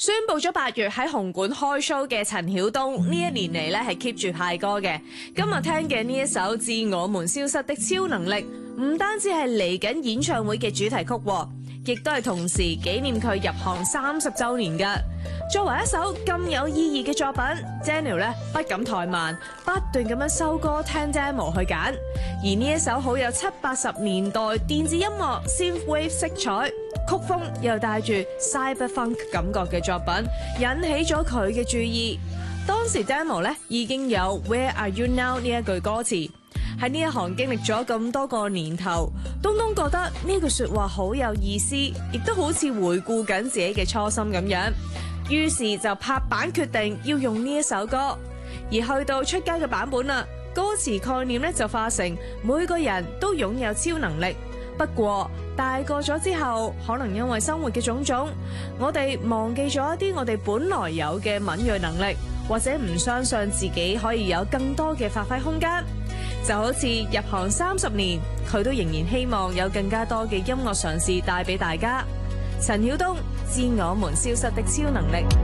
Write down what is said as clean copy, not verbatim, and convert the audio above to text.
宣布咗8月喺紅館開 show 嘅陳曉東，呢一年嚟咧係 keep 住派歌嘅。今日聽嘅呢一首《致我們消失的超能力》，唔單止係嚟緊演唱會嘅主題曲，亦都係同時紀念佢入行30週年㗎。作為一首咁有意義嘅作品 ，Daniel 咧不敢怠慢，不斷咁樣收歌聽 demo 去揀。而呢一首好有70、80年代電子音樂 synthwave 色彩，曲風又帶住 cyberpunk 感覺嘅作品，引起咗佢嘅注意。當時 demo 咧已經有 Where Are You Now 呢一句歌詞。喺呢一行經歷咗咁多個年頭，東東覺得呢句說話好有意思，亦都好似回顧緊自己嘅初心咁樣。於是就拍板決定要用呢一首歌，而去到出街嘅版本啦，歌詞概念咧就化成每個人都擁有超能力。不過大個咗之後，可能因為生活嘅種種，我哋忘記咗一啲我哋本來有嘅敏銳能力，或者唔相信自己可以有更多嘅發揮空間。就好似入行30年，佢都仍然希望有更加多嘅音樂嘗試帶俾大家。陳曉東，致我們消失的超能力。